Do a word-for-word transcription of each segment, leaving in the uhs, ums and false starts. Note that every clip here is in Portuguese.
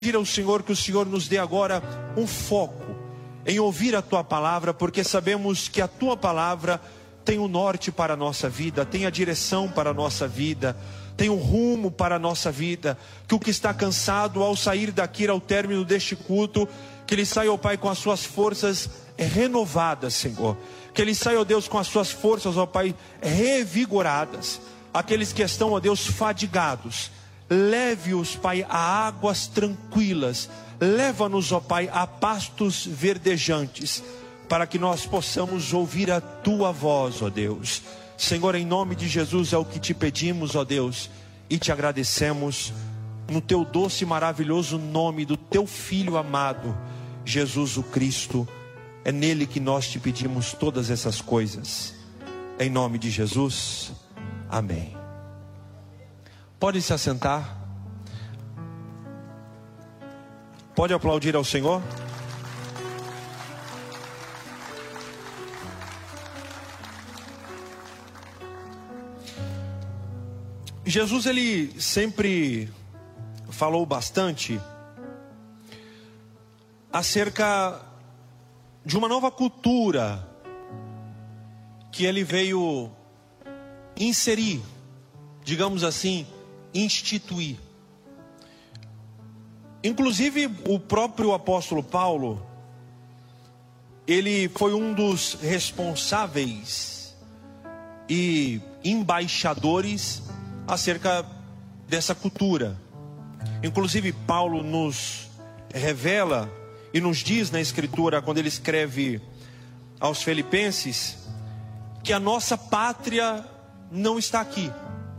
pedir ao Senhor que o Senhor nos dê agora um foco em ouvir a Tua palavra, porque sabemos que a Tua palavra tem o norte para a nossa vida, tem a direção para a nossa vida, tem um rumo para a nossa vida. Que o que está cansado ao sair daqui ao término deste culto, que ele saia, ó Pai, com as suas forças renovadas, Senhor. Que ele saia, ó Deus, com as suas forças, ó Pai, revigoradas. Aqueles que estão, ó Deus, fadigados, leve-os, Pai, a águas tranquilas. Leva-nos, ó Pai, a pastos verdejantes, para que nós possamos ouvir a Tua voz, ó Deus. Senhor, em nome de Jesus é o que te pedimos, ó Deus, e te agradecemos no Teu doce e maravilhoso nome do Teu Filho amado, Jesus o Cristo. É nele que nós te pedimos todas essas coisas. Em nome de Jesus, amém. Pode se assentar. Pode aplaudir ao Senhor. Jesus, ele sempre falou bastante acerca de uma nova cultura que ele veio inserir, digamos assim, instituir. Inclusive o próprio apóstolo Paulo, ele foi um dos responsáveis e embaixadores acerca dessa cultura. Inclusive Paulo nos revela e nos diz na escritura, quando ele escreve aos Filipenses, que a nossa pátria não está aqui.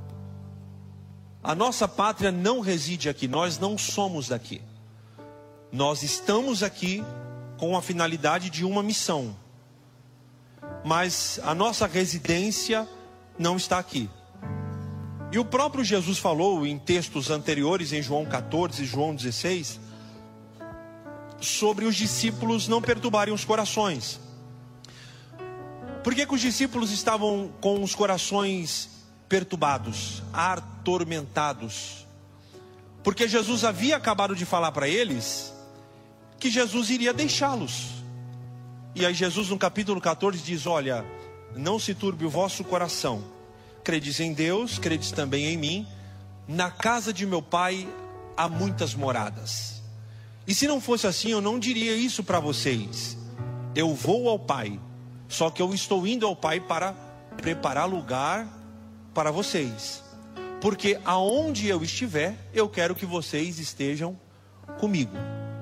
A nossa pátria não reside aqui, nós não somos daqui. Nós estamos aqui com a finalidade de uma missão, mas a nossa residência não está aqui. E o próprio Jesus falou em textos anteriores, em João quatorze e João dezesseis, sobre os discípulos não perturbarem os corações. Por que que os discípulos estavam com os corações perturbados, atormentados? Porque Jesus havia acabado de falar para eles que Jesus iria deixá-los. E aí Jesus no capítulo quatorze diz: olha, não se turbe o vosso coração, credes em Deus, credes também em mim. Na casa de meu pai há muitas moradas. E se não fosse assim, eu não diria isso para vocês. Eu vou ao Pai, só que eu estou indo ao Pai para preparar lugar para vocês, porque aonde eu estiver, eu quero que vocês estejam comigo.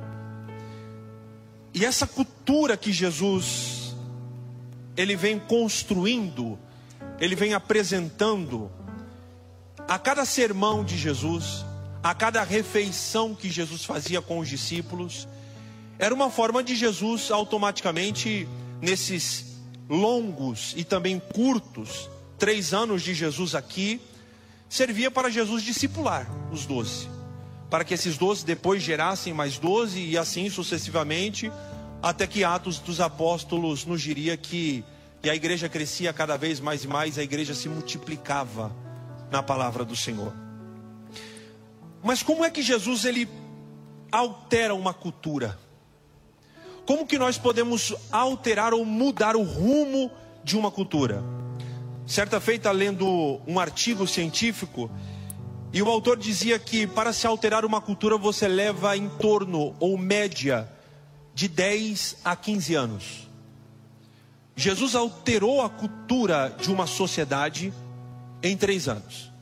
E essa cultura que Jesus ele vem construindo, ele vem apresentando a cada sermão de Jesus, a cada refeição que Jesus fazia com os discípulos, era uma forma de Jesus automaticamente, nesses longos e também curtos três anos de Jesus aqui, servia para Jesus discipular os doze, para que esses doze depois gerassem mais doze e assim sucessivamente, até que Atos dos Apóstolos nos diria que e a igreja crescia cada vez mais e mais, a igreja se multiplicava na palavra do Senhor. Mas como é que Jesus ele altera uma cultura? Como que nós podemos alterar ou mudar o rumo de uma cultura? Certa feita, lendo um artigo científico, e o autor dizia que para se alterar uma cultura você leva em torno ou média de dez a quinze anos. Jesus alterou a cultura de uma sociedade em três anos.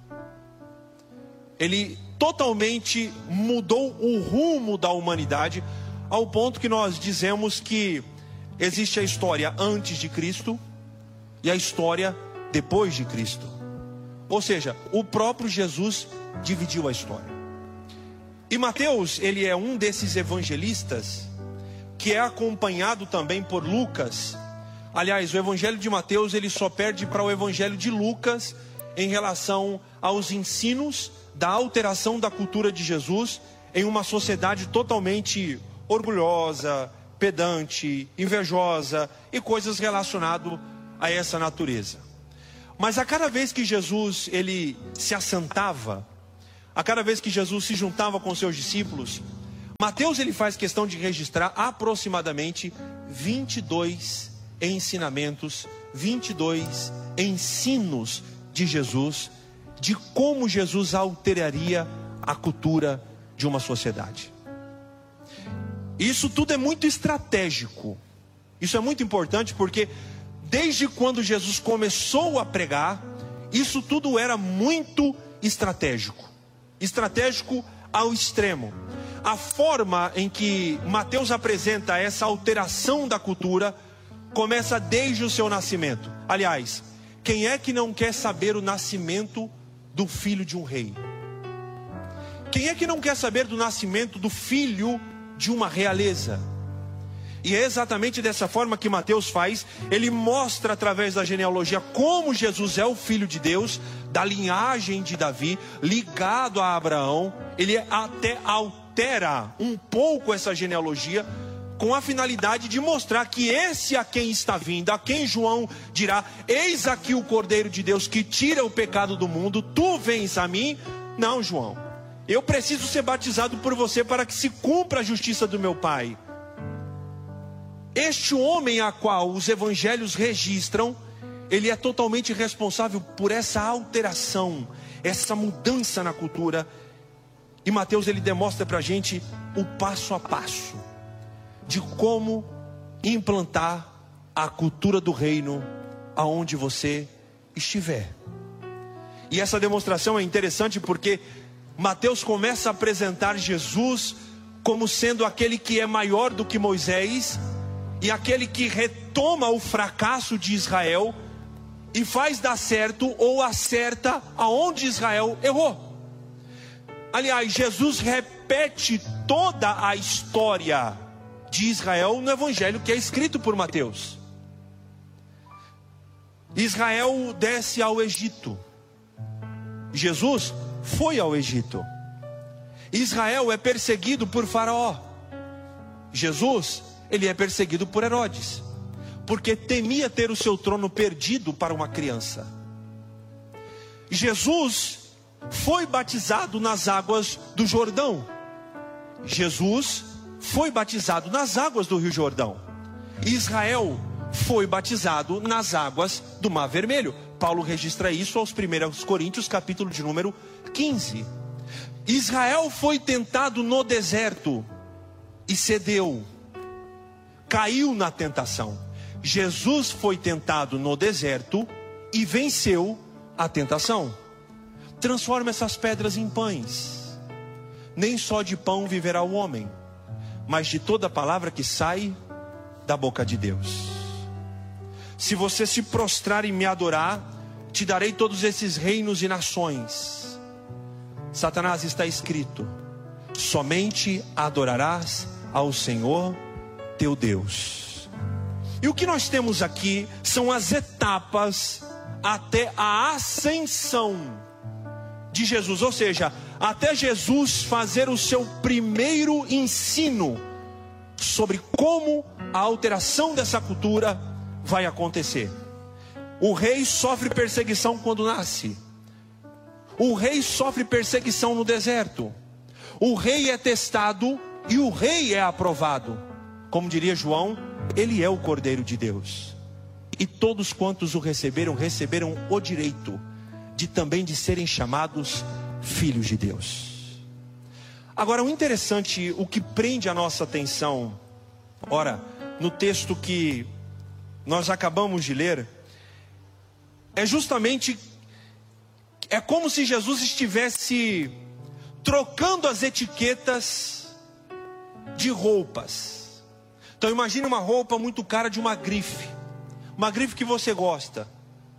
Ele totalmente mudou o rumo da humanidade, ao ponto que nós dizemos que existe a história antes de Cristo e a história depois de Cristo. Ou seja, o próprio Jesus dividiu a história. E Mateus, ele é um desses evangelistas que é acompanhado também por Lucas. Aliás, o evangelho de Mateus ele só perde para o evangelho de Lucas em relação aos ensinos da alteração da cultura de Jesus em uma sociedade totalmente orgulhosa, pedante, invejosa e coisas relacionadas a essa natureza. Mas a cada vez que Jesus ele se assentava, a cada vez que Jesus se juntava com seus discípulos, Mateus ele faz questão de registrar aproximadamente vinte e dois ensinamentos, vinte e dois ensinos de Jesus, de como Jesus alteraria a cultura de uma sociedade. Isso tudo é muito estratégico. Isso é muito importante porque desde quando Jesus começou a pregar, isso tudo era muito estratégico. Estratégico ao extremo. A forma em que Mateus apresenta essa alteração da cultura começa desde o seu nascimento. Aliás, quem é que não quer saber o nascimento do filho de um rei? Quem é que não quer saber do nascimento do filho de uma realeza? E é exatamente dessa forma que Mateus faz. Ele mostra através da genealogia como Jesus é o filho de Deus, da linhagem de Davi, ligado a Abraão. Ele até altera um pouco essa genealogia, com a finalidade de mostrar que esse a quem está vindo, a quem João dirá: eis aqui o Cordeiro de Deus que tira o pecado do mundo, tu vens a mim. Não, João, eu preciso ser batizado por você para que se cumpra a justiça do meu Pai. Este homem a qual os evangelhos registram, ele é totalmente responsável por essa alteração, essa mudança na cultura. E Mateus ele demonstra para a gente o passo a passo de como implantar a cultura do reino aonde você estiver. E essa demonstração é interessante porque Mateus começa a apresentar Jesus como sendo aquele que é maior do que Moisés, e aquele que retoma o fracasso de Israel e faz dar certo ou acerta aonde Israel errou. Aliás, Jesus repete toda a história de Israel no evangelho que é escrito por Mateus. Israel desce ao Egito. Jesus foi ao Egito. Israel é perseguido por Faraó. Jesus, ele é perseguido por Herodes, porque temia ter o seu trono perdido para uma criança. Jesus foi batizado nas águas do Jordão. Jesus foi batizado nas águas do Rio Jordão. Israel foi batizado nas águas do Mar Vermelho. Paulo registra isso aos primeiros Coríntios, capítulo de número quinze. Israel foi tentado no deserto e cedeu, caiu na tentação. Jesus foi tentado no deserto e venceu a tentação. Transforma essas pedras em pães. Nem só de pão viverá o homem, mas de toda palavra que sai da boca de Deus. Se você se prostrar e me adorar, te darei todos esses reinos e nações. Satanás, está escrito: somente adorarás ao Senhor teu Deus. E o que nós temos aqui são as etapas até a ascensão de Jesus, ou seja, até Jesus fazer o seu primeiro ensino sobre como a alteração dessa cultura vai acontecer. O rei sofre perseguição quando nasce. O rei sofre perseguição no deserto. O rei é testado e o rei é aprovado. Como diria João, ele é o Cordeiro de Deus. E todos quantos o receberam, receberam o direito de também de serem chamados filhos de Deus. Agora, o interessante, o que prende a nossa atenção, ora, no texto que nós acabamos de ler, é justamente, é como se Jesus estivesse trocando as etiquetas de roupas. Então imagine uma roupa muito cara de uma grife, uma grife que você gosta.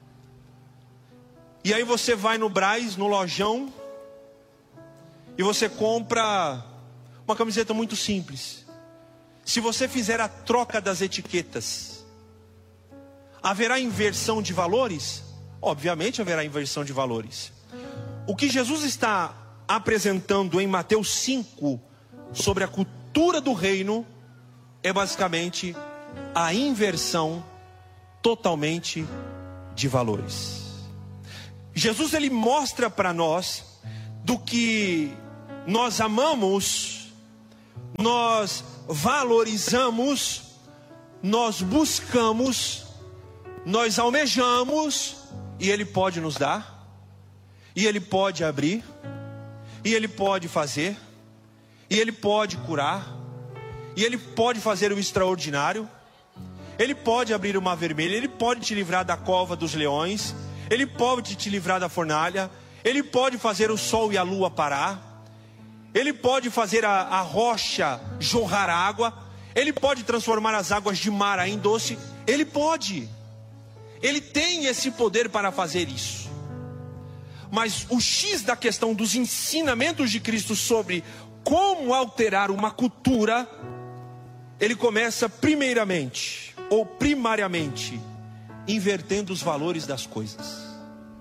E aí você vai no Brás, no lojão, e você compra uma camiseta muito simples. Se você fizer a troca das etiquetas, haverá inversão de valores? Obviamente haverá inversão de valores. O que Jesus está apresentando em Mateus cinco sobre a cultura do reino é basicamente a inversão totalmente de valores. Jesus ele mostra para nós do que nós amamos nós valorizamos, nós buscamos, nós almejamos, e Ele pode nos dar, e Ele pode abrir, e Ele pode fazer, e Ele pode curar, e Ele pode fazer o extraordinário. Ele pode abrir o mar vermelho, Ele pode te livrar da cova dos leões, Ele pode te livrar da fornalha, Ele pode fazer o sol e a lua parar, Ele pode fazer a, a rocha jorrar água, Ele pode transformar as águas de mar em doce. Ele pode, Ele tem esse poder para fazer isso. Mas o X da questão dos ensinamentos de Cristo sobre como alterar uma cultura, ele começa primeiramente, ou primariamente, invertendo os valores das coisas.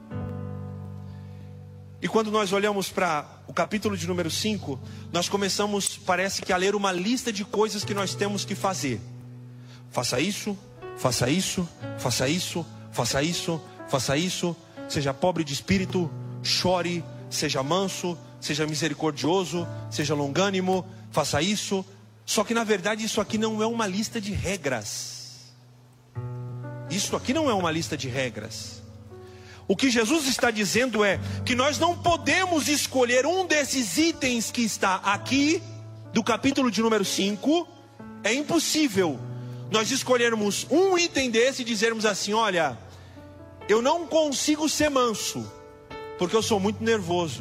E quando nós olhamos para o capítulo de número cinco, nós começamos, parece que a ler uma lista de coisas que nós temos que fazer. Faça isso, faça isso, faça isso, faça isso, faça isso. Seja pobre de espírito, chore, seja manso, seja misericordioso, seja longânimo, faça isso. Só que na verdade isso aqui não é uma lista de regras. Isso aqui não é uma lista de regras. O que Jesus está dizendo é que nós não podemos escolher um desses itens que está aqui, do capítulo de número cinco. É impossível nós escolhermos um item desse e dizermos assim: olha, eu não consigo ser manso, porque eu sou muito nervoso,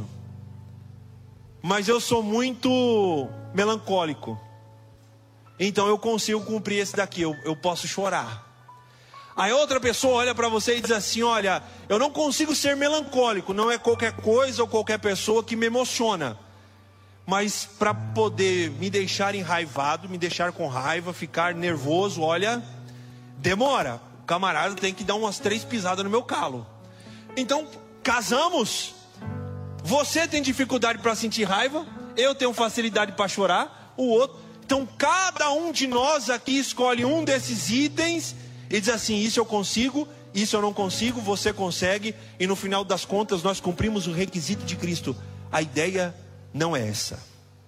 mas eu sou muito melancólico, então eu consigo cumprir esse daqui, eu, eu posso chorar. Aí outra pessoa olha para você e diz assim: olha, eu não consigo ser melancólico, não é qualquer coisa ou qualquer pessoa que me emociona, mas para poder me deixar enraivado, me deixar com raiva, ficar nervoso, olha, demora. O camarada tem que dar umas três pisadas no meu calo. Então, casamos. Você tem dificuldade para sentir raiva, eu tenho facilidade para chorar, o outro. Então cada um de nós aqui escolhe um desses itens e diz assim: isso eu consigo, isso eu não consigo, você consegue. E no final das contas nós cumprimos o requisito de Cristo. A ideia não é essa.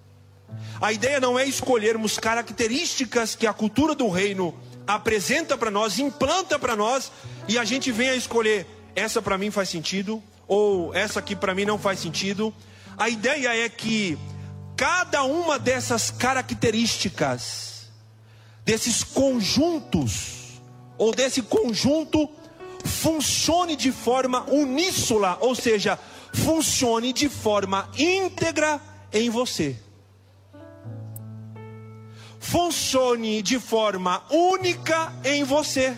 A ideia não é escolhermos características que a cultura do reino apresenta para nós, implanta para nós, e a gente vem a escolher: essa para mim faz sentido, ou essa aqui para mim não faz sentido. A ideia é que cada uma dessas características, desses conjuntos, ou desse conjunto, funcione de forma uníssona, ou seja, funcione de forma íntegra em você. Funcione de forma única em você.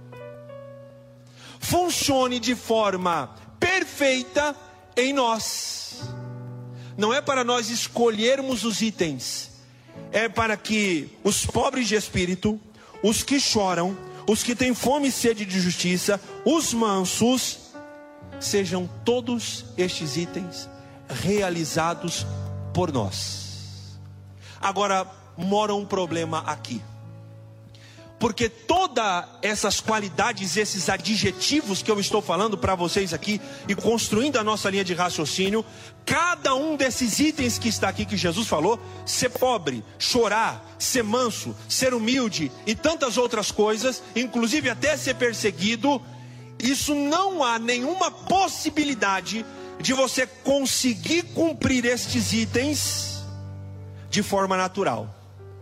Funcione de forma perfeita em nós. Não é para nós escolhermos os itens, é para que os pobres de espírito, os que choram, os que têm fome e sede de justiça, os mansos, sejam todos estes itens realizados por nós. Agora mora um problema aqui, porque todas essas qualidades, esses adjetivos que eu estou falando para vocês aqui e construindo a nossa linha de raciocínio, cada um desses itens que está aqui que Jesus falou, ser pobre, chorar, ser manso, ser humilde e tantas outras coisas, inclusive até ser perseguido, isso não há nenhuma possibilidade de você conseguir cumprir estes itens de forma natural,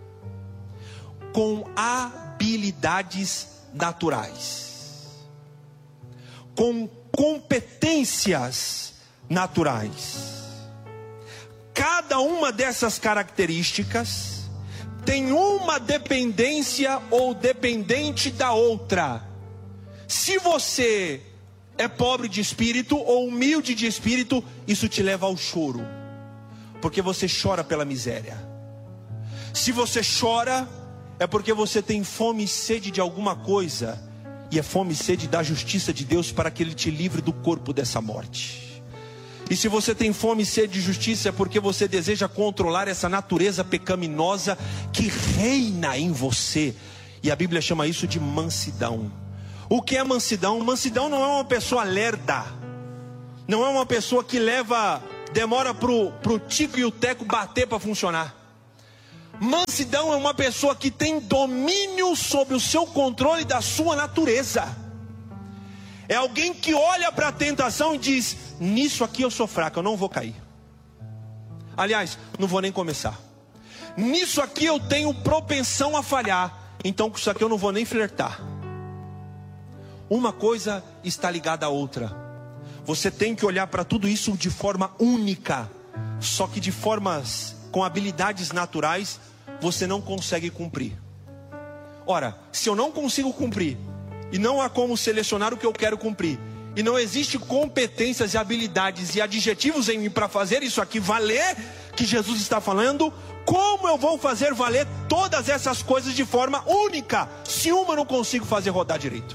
com habilidades naturais, com competências naturais. Cada uma dessas características tem uma dependência ou dependente da outra. Se você é pobre de espírito ou humilde de espírito, isso te leva ao choro, porque você chora pela miséria. Se você chora, é porque você tem fome e sede de alguma coisa, e é fome e sede da justiça de Deus para que Ele te livre do corpo dessa morte. E se você tem fome e sede de justiça, é porque você deseja controlar essa natureza pecaminosa que reina em você. E a Bíblia chama isso de mansidão. O que é mansidão? Mansidão não é uma pessoa lerda, não é uma pessoa que leva, demora para o tico e o teco bater para funcionar. Mansidão é uma pessoa que tem domínio sobre o seu controle da sua natureza. É alguém que olha para a tentação e diz: nisso aqui eu sou fraco, eu não vou cair. Aliás, não vou nem começar. Nisso aqui eu tenho propensão a falhar, então com isso aqui eu não vou nem flertar. Uma coisa está ligada à outra. Você tem que olhar para tudo isso de forma única. Só que de formas, com habilidades naturais, você não consegue cumprir. Ora, se eu não consigo cumprir, e não há como selecionar o que eu quero cumprir, e não existe competências e habilidades e adjetivos em mim para fazer isso aqui valer, que Jesus está falando, como eu vou fazer valer todas essas coisas de forma única, se uma eu não consigo fazer rodar direito?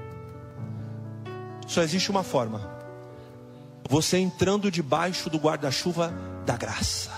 Só existe uma forma: você entrando debaixo do guarda-chuva da graça.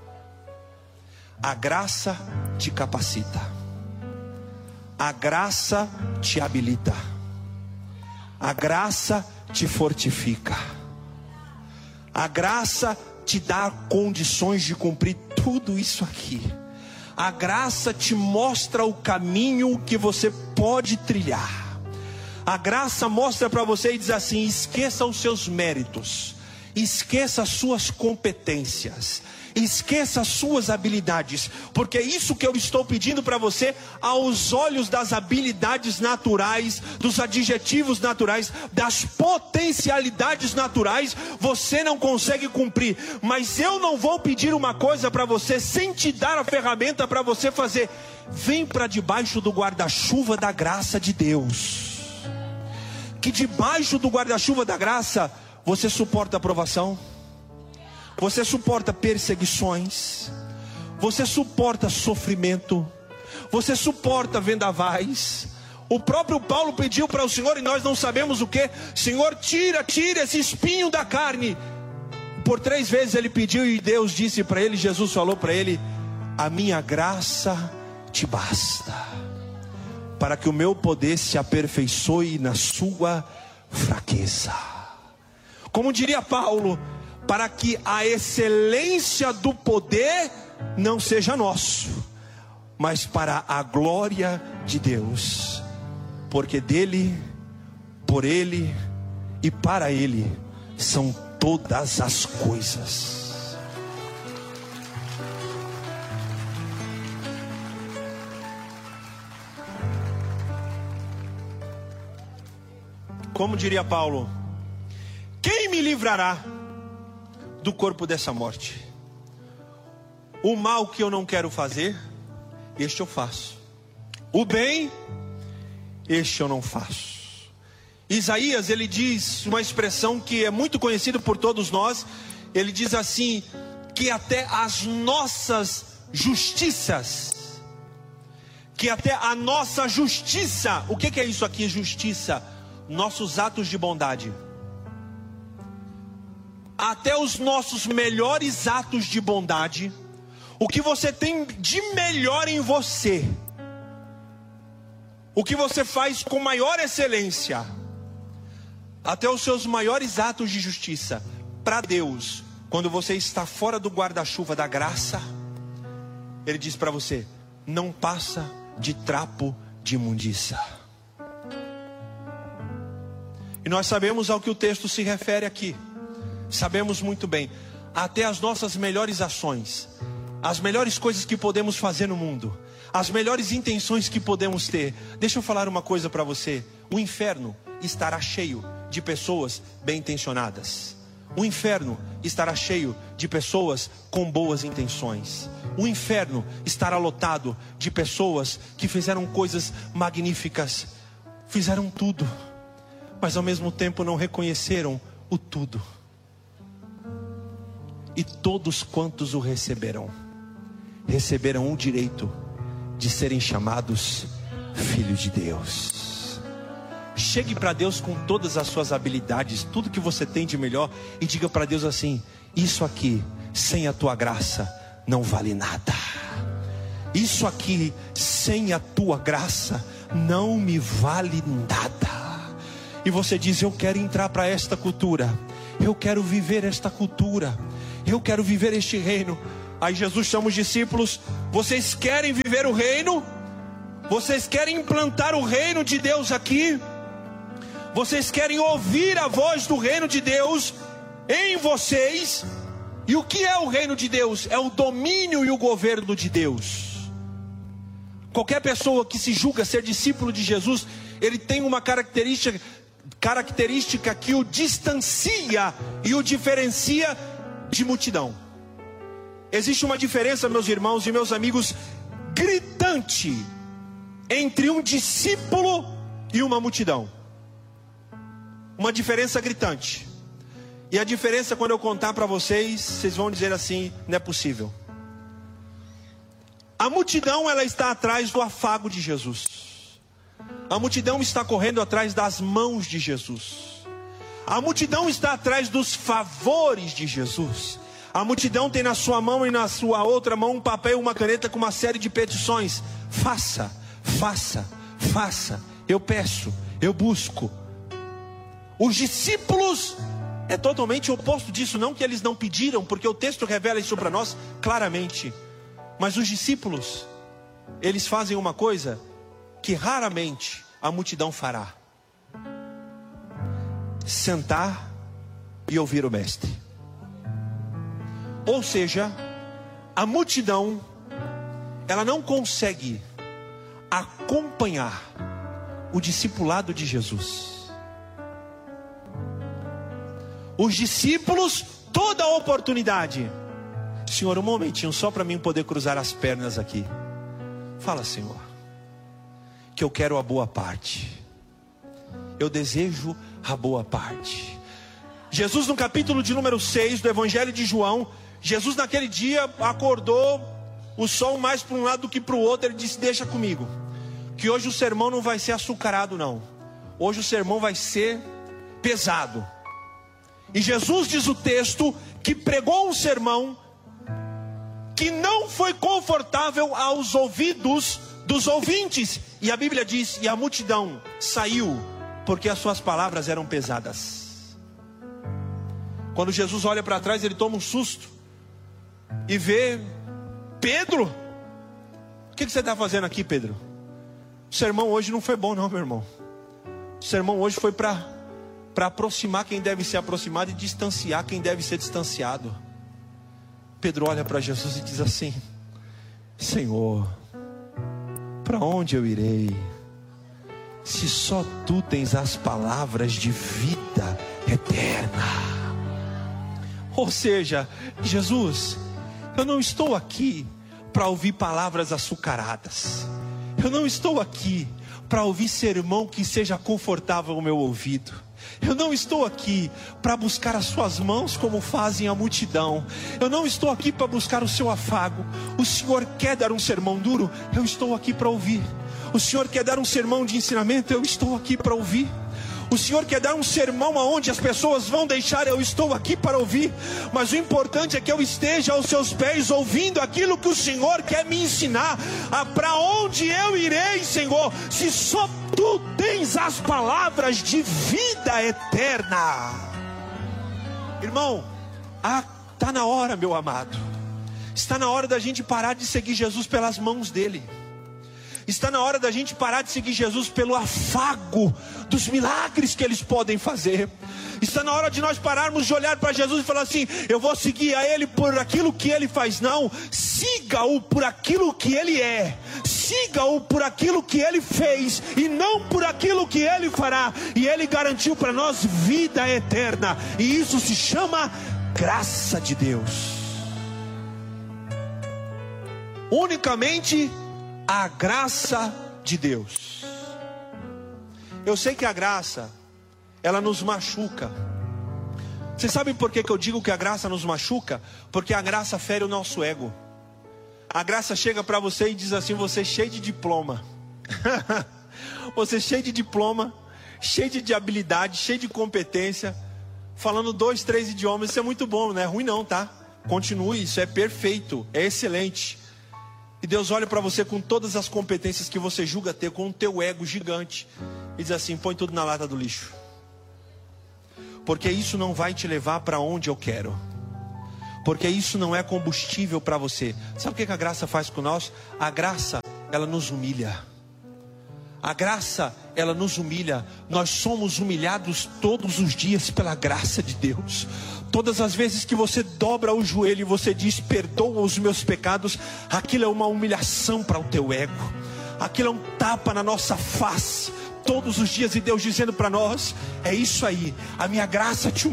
A graça te capacita, a graça te habilita, a graça te fortifica, a graça te dá condições de cumprir tudo isso aqui. A graça te mostra o caminho que você pode trilhar. A graça mostra para você e diz assim: esqueça os seus méritos, esqueça as suas competências, esqueça as suas habilidades, porque isso que eu estou pedindo para você, aos olhos das habilidades naturais, dos adjetivos naturais, das potencialidades naturais, você não consegue cumprir. Mas eu não vou pedir uma coisa para você sem te dar a ferramenta para você fazer. Vem para debaixo do guarda-chuva da graça de Deus, que debaixo do guarda-chuva da graça você suporta a provação, você suporta perseguições, você suporta sofrimento, você suporta vendavais. O próprio Paulo pediu para o Senhor, e nós não sabemos o que: Senhor, tira, tira esse espinho da carne. Por três vezes ele pediu, e Deus disse para ele, Jesus falou para ele: a minha graça te basta, para que o meu poder se aperfeiçoe na sua fraqueza. Como diria Paulo, para que a excelência do poder não seja nosso, mas para a glória de Deus, porque dele, por ele e para ele são todas as coisas. Como diria Paulo: quem me livrará do corpo dessa morte? O mal que eu não quero fazer, este eu faço. O bem, este eu não faço. Isaías, ele diz uma expressão que é muito conhecida por todos nós. Ele diz assim, que até as nossas justiças, que até a nossa justiça, o que que é isso aqui, justiça? Nossos atos de bondade. Até os nossos melhores atos de bondade, o que você tem de melhor em você, o que você faz com maior excelência, até os seus maiores atos de justiça, para Deus, quando você está fora do guarda-chuva da graça, Ele diz para você: não passa de trapo de imundícia. E nós sabemos ao que o texto se refere aqui. Sabemos muito bem, até as nossas melhores ações, as melhores coisas que podemos fazer no mundo, as melhores intenções que podemos ter. Deixa eu falar uma coisa para você: o inferno estará cheio de pessoas bem intencionadas. O inferno estará cheio de pessoas com boas intenções. O inferno estará lotado de pessoas que fizeram coisas magníficas, fizeram tudo, mas ao mesmo tempo não reconheceram o tudo. E todos quantos o receberão, receberão o direito de serem chamados filhos de Deus. Chegue para Deus com todas as suas habilidades, tudo que você tem de melhor, e diga para Deus assim: isso aqui, sem a tua graça, não vale nada. Isso aqui, sem a tua graça, não me vale nada. E você diz: eu quero entrar para esta cultura, eu quero viver esta cultura, eu quero viver este reino. Aí Jesus chama os discípulos: Vocês querem viver o reino? Vocês querem implantar o reino de Deus aqui? Vocês querem ouvir a voz do reino de Deus em vocês? E o que é o reino de Deus? É o domínio e o governo de Deus. Qualquer pessoa que se julga ser discípulo de Jesus, ele tem uma característica, característica que o distancia e o diferencia de multidão. Existe uma diferença, meus irmãos e meus amigos, gritante entre um discípulo e uma multidão. Uma diferença gritante. E a diferença, quando eu contar para vocês, vocês vão dizer assim: não é possível. A multidão, ela está atrás do afago de Jesus. A multidão está correndo atrás das mãos de Jesus. A multidão está atrás dos favores de Jesus. A multidão tem na sua mão e na sua outra mão um papel e uma caneta com uma série de petições. Faça, faça, faça. Eu peço, eu busco. Os discípulos é totalmente o oposto disso. Não que eles não pediram, porque o texto revela isso para nós claramente. Mas os discípulos, eles fazem uma coisa que raramente a multidão fará: sentar e ouvir o mestre. Ou seja, a multidão, ela não consegue acompanhar o discipulado de Jesus. Os discípulos, toda a oportunidade: Senhor, um momentinho só para mim poder cruzar as pernas aqui. Fala, Senhor, que eu quero a boa parte. Eu desejo a boa parte. Jesus, no capítulo de número seis do Evangelho de João, Jesus naquele dia acordou o sol mais para um lado do que para o outro. Ele disse: deixa comigo, que hoje o sermão não vai ser açucarado não. Hoje o sermão vai ser pesado. E Jesus, diz o texto, que pregou um sermão que não foi confortável aos ouvidos dos ouvintes. E a Bíblia diz: e a multidão saiu, porque as suas palavras eram pesadas. Quando Jesus olha para trás, ele toma um susto e vê Pedro. O que, que você está fazendo aqui, Pedro? O sermão hoje não foi bom não, meu irmão. O sermão hoje foi para para aproximar quem deve ser aproximado e distanciar quem deve ser distanciado. Pedro olha para Jesus e diz assim: Senhor, para onde eu irei, se só tu tens as palavras de vida eterna? Ou seja, Jesus, eu não estou aqui para ouvir palavras açucaradas. Eu não estou aqui para ouvir sermão que seja confortável ao meu ouvido. Eu não estou aqui para buscar as suas mãos como fazem a multidão. Eu não estou aqui para buscar o seu afago. O Senhor quer dar um sermão duro? Eu estou aqui para ouvir. O Senhor quer dar um sermão de ensinamento? Eu estou aqui para ouvir. O Senhor quer dar um sermão aonde as pessoas vão deixar? Eu estou aqui para ouvir. Mas o importante é que eu esteja aos seus pés, ouvindo aquilo que o Senhor quer me ensinar. Ah, para onde eu irei, Senhor, se só tu tens as palavras de vida eterna? Irmão, ah, está na hora, meu amado. Está na hora da gente parar de seguir Jesus pelas mãos dele. Está na hora da gente parar de seguir Jesus pelo afago dos milagres que eles podem fazer. Está na hora de nós pararmos de olhar para Jesus e falar assim: eu vou seguir a Ele por aquilo que Ele faz. Não, siga-o por aquilo que Ele é. Siga-o por aquilo que Ele fez e não por aquilo que Ele fará. E Ele garantiu para nós vida eterna. E isso se chama graça de Deus. Unicamente a graça de Deus. Eu sei que a graça, ela nos machuca. Vocês sabem por que que eu digo que a graça nos machuca? Porque a graça fere o nosso ego. A graça chega para você e diz assim: você é cheio de diploma. Você é cheio de diploma, cheio de habilidade, cheio de competência, falando dois, três idiomas. Isso é muito bom, não é ruim não, tá? Continue, isso é perfeito, é excelente. E Deus olha para você com todas as competências que você julga ter, com o teu ego gigante, e diz assim: põe tudo na lata do lixo. Porque isso não vai te levar para onde eu quero. porque isso não é combustível para você. Sabe o que a graça faz com nós? A graça, ela nos humilha. A graça, ela nos humilha. Nós somos humilhados todos os dias pela graça de Deus. Todas as vezes que você dobra o joelho e você diz, perdoa os meus pecados, aquilo é uma humilhação para o teu ego. Aquilo é um tapa na nossa face, todos os dias, e Deus dizendo para nós, é isso aí, a minha graça te